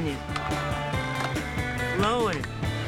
flowing it. Flowing.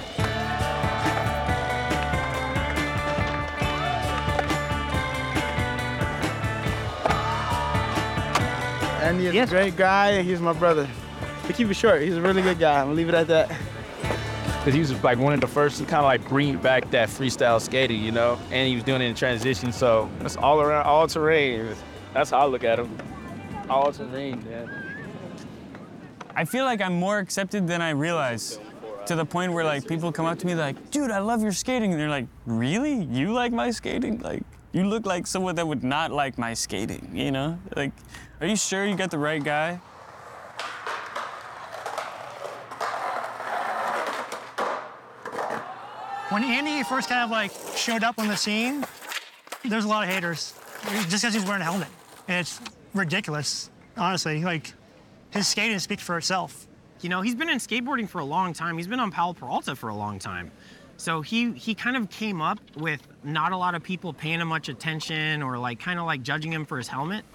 Andy is a great guy. He's my brother. To keep it short, he's a really good guy. I'm gonna leave it at that. Because he was like one of the first to kind of like bring back that freestyle skating, you know? And he was doing it in transition, so it's all around, all terrain. That's how I look at him. All terrain, man. I feel like I'm more accepted than I realize. To the point where like people come up to me like, dude, I love your skating. And they're like, really? You like my skating? Like, you look like someone that would not like my skating, you know? Like, are you sure you got the right guy? When Andy first kind of like showed up on the scene, there's a lot of haters just because he's wearing a helmet. And it's ridiculous, honestly. Like, his skating speaks for itself. You know, he's been in skateboarding for a long time. He's been on Powell Peralta for a long time. So he kind of came up with not a lot of people paying him much attention or like kind of like judging him for his helmet.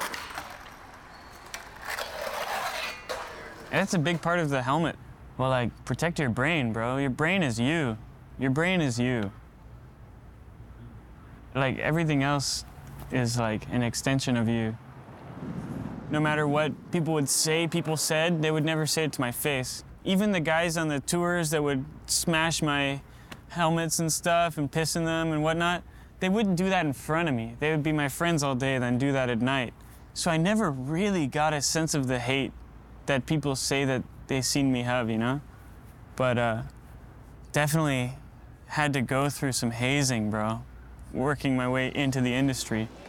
That's a big part of the helmet. Well, like, protect your brain, bro. Your brain is you. Your brain is you. Like, everything else is like an extension of you. No matter what people would say, people said, they would never say it to my face. Even the guys on the tours that would smash my helmets and stuff and piss in them and whatnot, they wouldn't do that in front of me. They would be my friends all day, then do that at night. So I never really got a sense of the hate that people say that they seen me have, you know? But definitely had to go through some hazing, bro, working my way into the industry.